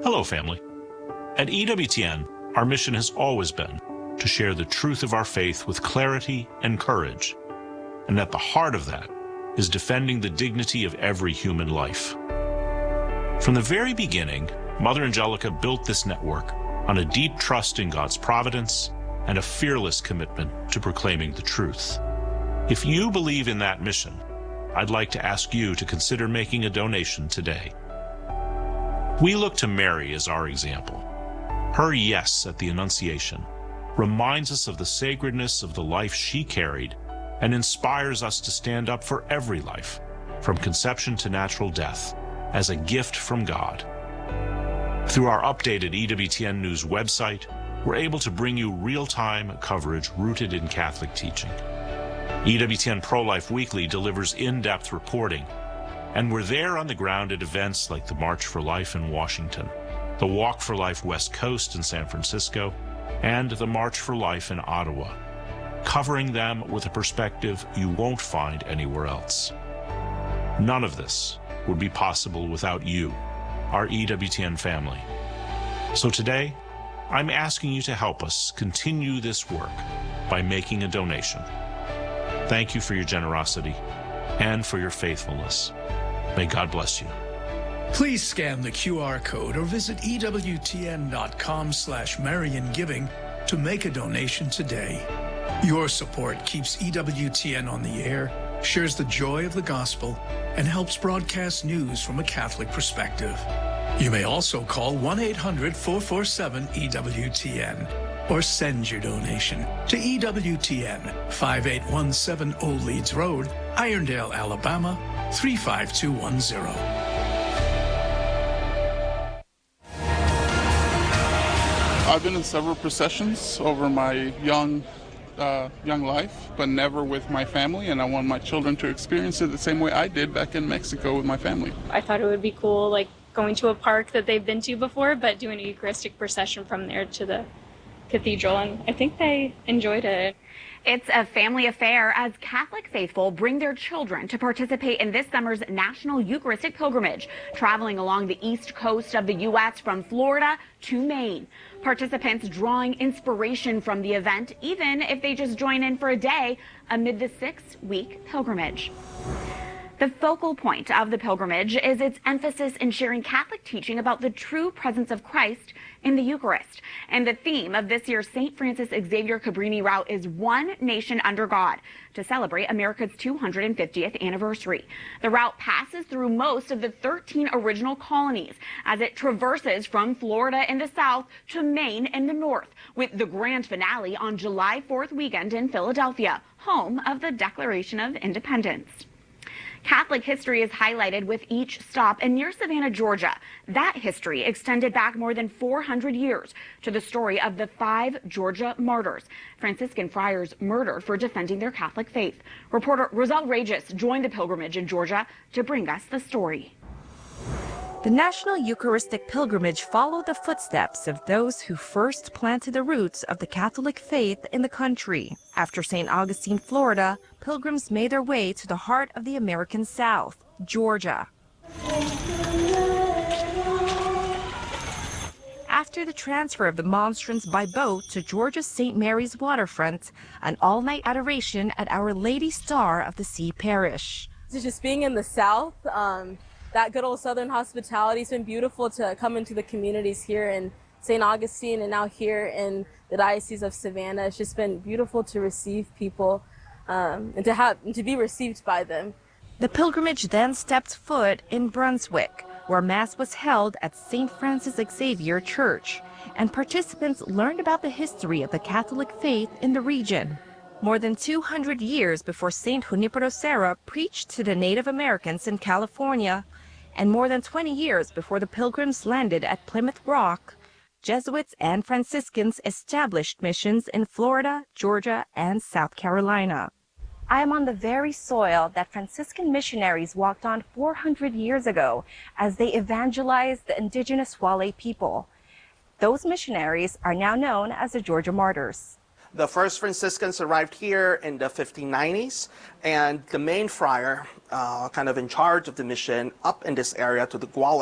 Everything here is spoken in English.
Hello, family. At EWTN, our mission has always been to share the truth of our faith with clarity and courage. And at the heart of that is defending the dignity of every human life. From the very beginning, Mother Angelica built this network on a deep trust in God's providence and a fearless commitment to proclaiming the truth. If you believe in that mission, I'd like to ask you to consider making a donation today. We look to Mary as our example. Her yes at the Annunciation reminds us of the sacredness of the life she carried and inspires us to stand up for every life, from conception to natural death, as a gift from God. Through our updated EWTN News website, we're able to bring you real-time coverage rooted in Catholic teaching. EWTN Pro-Life Weekly delivers in-depth reporting, and we're there on the ground at events like the March for Life in Washington, the Walk for Life West Coast in San Francisco, and the March for Life in Ottawa, covering them with a perspective you won't find anywhere else. None of this would be possible without you, our EWTN family. So today, I'm asking you to help us continue this work by making a donation. Thank you for your generosity and for your faithfulness. May God bless you. Please scan the QR code or visit EWTN.com/MarianGiving to make a donation today. Your support keeps EWTN on the air, shares the joy of the gospel, and helps broadcast news from a Catholic perspective. You may also call 1-800-447-EWTN or send your donation to EWTN, 5817 Old Leeds Road, Irondale, Alabama, 35210. I've been in several processions over my young life, but never with my family, and I want my children to experience it the same way I did back in Mexico with my family. I thought it would be cool, like going to a park that they've been to before, but doing a Eucharistic procession from there to the cathedral, and I think they enjoyed it. It's a family affair as Catholic faithful bring their children to participate in this summer's National Eucharistic Pilgrimage, traveling along the east coast of the U.S. from Florida to Maine. Participants drawing inspiration from the event, even if they just join in for a day amid the 6-week pilgrimage. The focal point of the pilgrimage is its emphasis in sharing Catholic teaching about the true presence of Christ in the Eucharist. And the theme of this year's St. Francis Xavier Cabrini route is One Nation Under God, to celebrate America's 250th anniversary. The route passes through most of the 13 original colonies as it traverses from Florida in the south to Maine in the north, with the grand finale on July 4th weekend in Philadelphia, home of the Declaration of Independence. Catholic history is highlighted with each stop, and near Savannah, Georgia, that history extended back more than 400 years to the story of the 5 Georgia martyrs, Franciscan friars murdered for defending their Catholic faith. Reporter Roselle Regis joined the pilgrimage in Georgia to bring us the story. The National Eucharistic Pilgrimage followed the footsteps of those who first planted the roots of the Catholic faith in the country. After St. Augustine, Florida, pilgrims made their way to the heart of the American South, Georgia. After the transfer of the monstrance by boat to Georgia's St. Mary's waterfront, an all-night adoration at Our Lady Star of the Sea Parish. Just being in the South, that good old Southern hospitality, has been beautiful to come into the communities here in St. Augustine and now here in the Diocese of Savannah. It's just been beautiful to receive people and to be received by them. The pilgrimage then stepped foot in Brunswick, where Mass was held at St. Francis Xavier Church, and participants learned about the history of the Catholic faith in the region. More than 200 years before St. Junipero Serra preached to the Native Americans in California, and more than 20 years before the pilgrims landed at Plymouth Rock, Jesuits and Franciscans established missions in Florida, Georgia, and South Carolina. I am on the very soil that Franciscan missionaries walked on 400 years ago as they evangelized the indigenous Wale people. Those missionaries are now known as the Georgia Martyrs. The first Franciscans arrived here in the 1590s, and the main friar, kind of in charge of the mission up in this area to the Guale